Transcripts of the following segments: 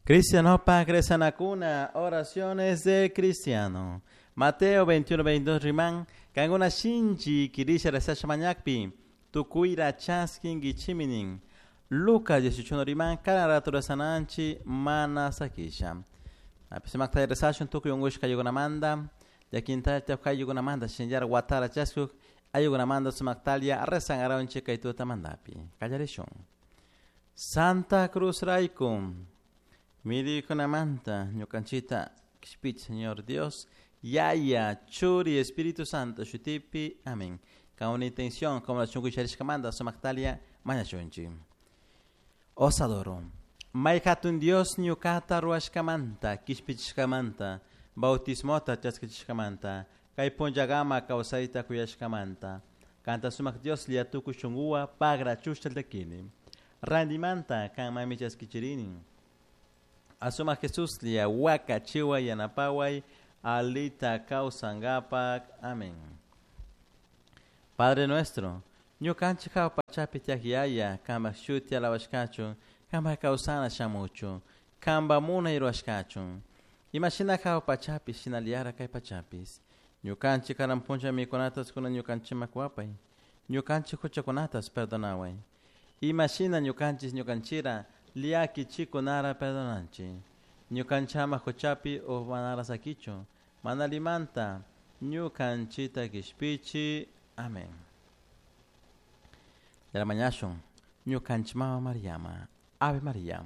Cristiano pa na cuna, oraciones de cristiano. Mateo 21:22 riman, kanguna shinji kirisha resasha manyakpi, tukuira chaskin gichiminin. Lucas 18 riman, kanaratura sananchi, mana sakisha. Apisamak tayo resasyon tukuyungush kayo gunamanda, yakin tayo kayo gunamanda, shinjar watara chaskuk, ayo gunamanda sumaktalya, resang araw chika ito tamandapi. Kajarishon. Santa Cruz Raikum. Miri con amanta, ñucanchita, kishpich, Señor Dios, Yaya, Churi, Espíritu Santo, Shutipi, Amén. Con una intención, como la chungucharish camanda, Somactalia, Mayachunchi. Os adoro. Maikatun Dios, ñucata, ruashkamanta, kishpich kamanta, bautismota, chaskich kamanta, kaiponjagama, causaita, kuyashkamanta. Canta sumak Dios, liatuku chungua, pagra, chushtel tequini. Randimanta, kan mami chaskichirini. Asuma Jesús lia waka chiwa yanapaway alita kausangapak. Amén. Padre nuestro, ñukanchi kao pachapi tiakiaya, kamba shuti alawashkachu, kamba kausana shamuchu, kamba muna iruashkachu. Imagina kao pachapi sinaliara kai pachapis. Ñukanchi karampuncha mikonatas kuna ñukanchi makuapay. Ñukanchi kuchakunatas perdonaway. Imagina ñukanchis ñukanchira liaki chico nara perdonanchi. Ñukanchama kochapi o manara sakicho. Manalimanta ñukanchita kishpichi. Amén. De la mañana, ñukanchama Mariama. Ave María.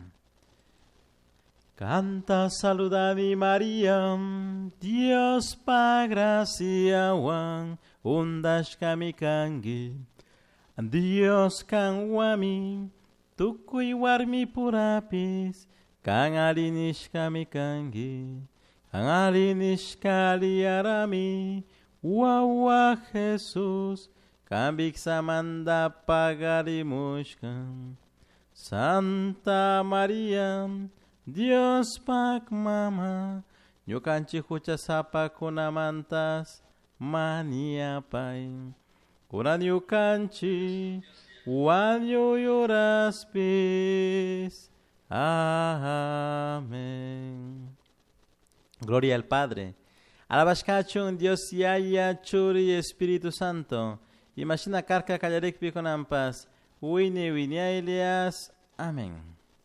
Canta saludami María, Dios pa gracia wan, undash kamikangi. Dios kan wami, tukui warmi purapis, kan alinish kami kangi, kan alinish kaliarami, wawa Jesus, kan biksamanda pagarimushkan. Santa Maria, Dios pak mama, ñukanchi hucha sapa kunamantas, mania pai. Kuna ñukanchi, Wanyo lloras pis. Amén. Gloria al Padre. Alabashkachun Dios Yaya Churi Espíritu Santo. Imagina karka kallarik pikon ampas. Wini Elias. Amén.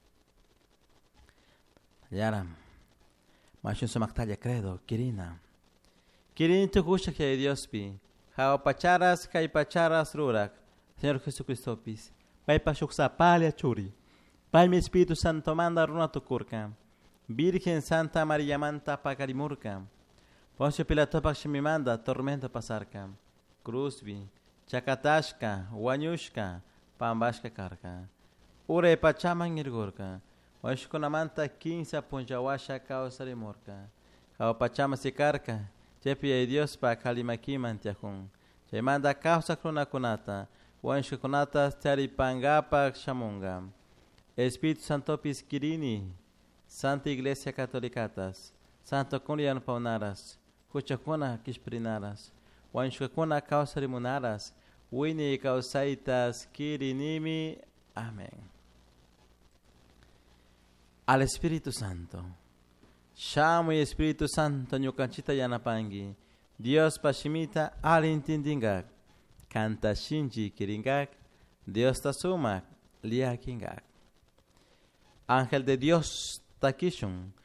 Yaram. Machun sumaktalya credo. Kirina. Kirin tukusha kaya Dios pi. Hao pacharas kay pacharas rurak. Señor Jesucristo pis, Pai Pashuksa Palia Churi, Pai mi Espíritu Santo manda runa tukurka, Virgen Santa María Manta Pakarimurka, Poncio Pilato Pakshimi manda tormenta pasarka, Cruzbi, Chakatashka, Wanyushka, Pambashka Karka, Ure Pachaman Irgurka, Washkunamanta 15 Punjawasha Kausarimurka, Kao Pachama Sikarka, Chepi Dios pa Kalimakiman Tiakun, Che manda Kausa Kruna Kunata, Wanshka Kunata Tari Pangapa Shamunga, Espíritu Santo Piskirini, Santa Iglesia Catolicatas, Santo Cunian Paunaras, Kuchakuna Kishprinaras, Wanshka Kuna Kausarimunaras, Wini Kausaitas Kirinimi. Amén. Al Espíritu Santo. Shamo y Espíritu Santo Nyukanchita Yanapangi, Dios Pashimita Alintindingak, Canta Shinji Kiringak, Dios Tasumak, Lia Kingak. Ángel de Dios Takishun,